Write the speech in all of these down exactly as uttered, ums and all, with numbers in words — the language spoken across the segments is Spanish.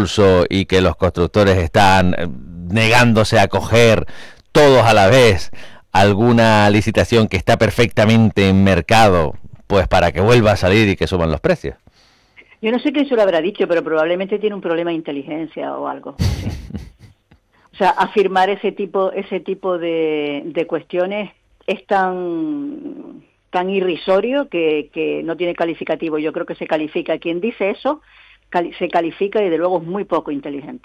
pulso y que los constructores están negándose a coger todos a la vez alguna licitación que está perfectamente en mercado, pues para que vuelva a salir y que suban los precios. Yo no sé quién se lo habrá dicho, pero probablemente tiene un problema de inteligencia o algo. Sí. O sea, afirmar ese tipo, ese tipo de, de cuestiones es tan, tan irrisorio que, que no tiene calificativo. Yo creo que se califica. Quien dice eso, cali- se califica y de luego es muy poco inteligente.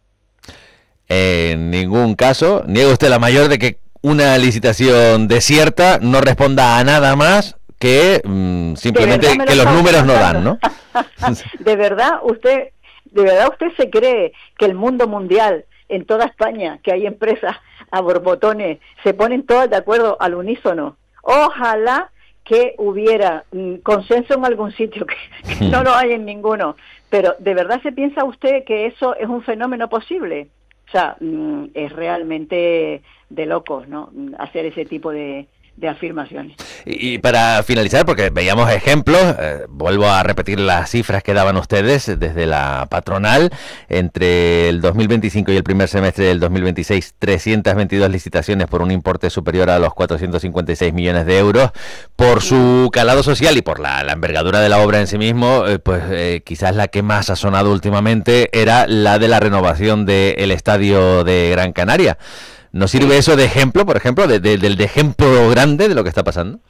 En ningún caso, niega usted la mayor de que una licitación desierta no responda a nada más que mmm, simplemente que los números no dan, ¿no? De verdad, usted, de verdad usted se cree que el mundo mundial, en toda España, que hay empresas a borbotones, se ponen todas de acuerdo al unísono. Ojalá que hubiera mm, consenso en algún sitio, que, que no lo hay en ninguno. Pero, ¿de verdad se piensa usted que eso es un fenómeno posible? O sea, mm, es realmente de locos, ¿no?, hacer ese tipo de, de afirmaciones. Y, y para finalizar, porque veíamos ejemplos, eh, vuelvo a repetir las cifras que daban ustedes desde la patronal, entre el dos mil veinticinco y el primer semestre del dos mil veintiséis, trescientas veintidós licitaciones por un importe superior a los cuatrocientos cincuenta y seis millones de euros. Por su calado social y por la, la envergadura de la obra en sí mismo, eh, pues eh, quizás la que más ha sonado últimamente era la de la renovación del estadio de Gran Canaria. ¿Nos sirve eso de ejemplo, por ejemplo, de, de, del de ejemplo grande de lo que está pasando?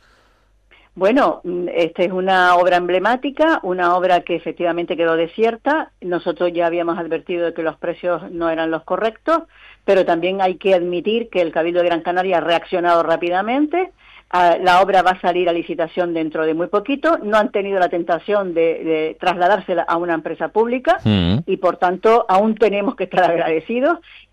Bueno, esta es una obra emblemática, una obra que efectivamente quedó desierta. Nosotros ya habíamos advertido de que los precios no eran los correctos, pero también hay que admitir que el Cabildo de Gran Canaria ha reaccionado rápidamente. Uh, la obra va a salir a licitación dentro de muy poquito. No han tenido la tentación de, de trasladársela a una empresa pública mm. y por tanto aún tenemos que estar agradecidos,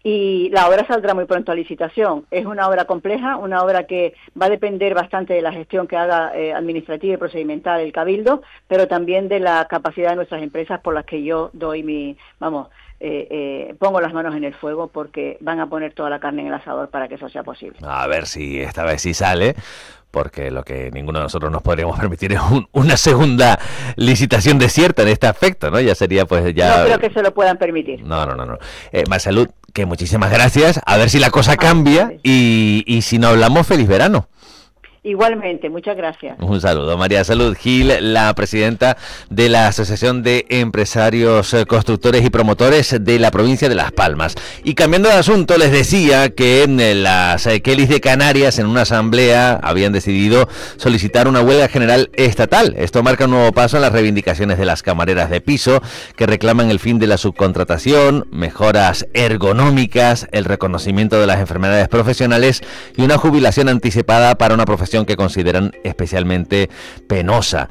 y la obra saldrá muy pronto a licitación. Es una obra compleja, una obra que va a depender bastante de la gestión que haga eh, administrativa y procedimental el Cabildo, pero también de la capacidad de nuestras empresas, por las que yo doy mi, vamos, Eh, eh, pongo las manos en el fuego, porque van a poner toda la carne en el asador para que eso sea posible. A ver si esta vez sí sale, porque lo que ninguno de nosotros nos podríamos permitir es un, una segunda licitación desierta en este aspecto, ¿no? Ya sería pues ya... No creo que se lo puedan permitir. No, no, no. no. Eh, Marsalud, que muchísimas gracias, a ver si la cosa cambia, ah, y, y si no hablamos, feliz verano. Igualmente, muchas gracias. Un saludo. María Salud Gil, la presidenta de la Asociación de Empresarios, Constructores y Promotores de la provincia de Las Palmas. Y cambiando de asunto, les decía que en las Kellys de Canarias, en una asamblea, habían decidido solicitar una huelga general estatal. Esto marca un nuevo paso en las reivindicaciones de las camareras de piso, que reclaman el fin de la subcontratación, mejoras ergonómicas, el reconocimiento de las enfermedades profesionales y una jubilación anticipada para una profesión que consideran especialmente penosa.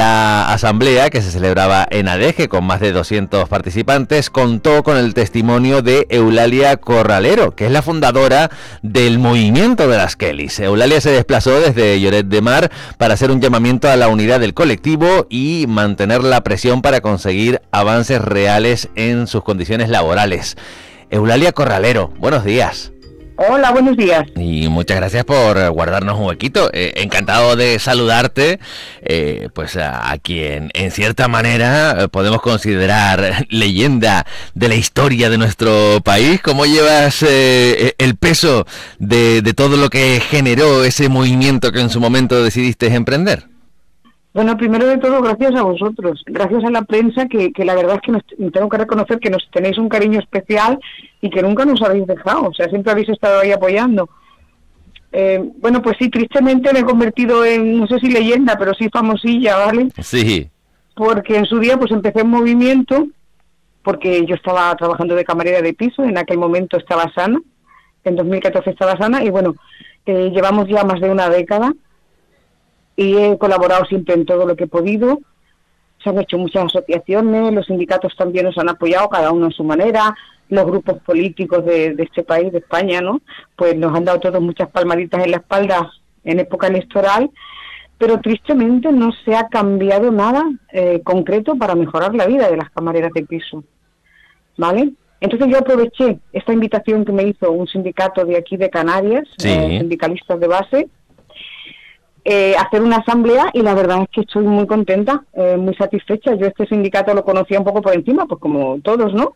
La asamblea, que se celebraba en Adeje con más de doscientos participantes, contó con el testimonio de Eulalia Corralero, que es la fundadora del movimiento de las Kellys. Eulalia se desplazó desde Lloret de Mar para hacer un llamamiento a la unidad del colectivo y mantener la presión para conseguir avances reales en sus condiciones laborales. Eulalia Corralero, buenos días. Hola, buenos días. Y muchas gracias por guardarnos un huequito. Eh, encantado de saludarte, eh, pues a, a quien en cierta manera eh, podemos considerar leyenda de la historia de nuestro país. ¿Cómo llevas eh, el peso de, de todo lo que generó ese movimiento que en su momento decidiste emprender? Bueno, primero de todo, gracias a vosotros, gracias a la prensa, que, que la verdad es que nos, tengo que reconocer que nos tenéis un cariño especial y que nunca nos habéis dejado, o sea, siempre habéis estado ahí apoyando. Eh, bueno, pues sí, tristemente me he convertido en, no sé si leyenda, pero sí famosilla, ¿vale? Sí. Porque en su día pues empecé un movimiento, porque yo estaba trabajando de camarera de piso, en aquel momento estaba sana, en dos mil catorce estaba sana, y bueno, eh, llevamos ya más de una década, y he colaborado siempre en todo lo que he podido. Se han hecho muchas asociaciones, los sindicatos también nos han apoyado, cada uno a su manera, los grupos políticos de, de este país, de España, ¿no? Pues nos han dado todos muchas palmaditas en la espalda en época electoral, pero tristemente no se ha cambiado nada eh, concreto para mejorar la vida de las camareras de piso, ¿vale? Entonces yo aproveché esta invitación que me hizo un sindicato de aquí de Canarias, sí. eh, sindicalistas de base, Eh, hacer una asamblea, y la verdad es que estoy muy contenta, eh, muy satisfecha. Yo este sindicato lo conocía un poco por encima, pues como todos, ¿no?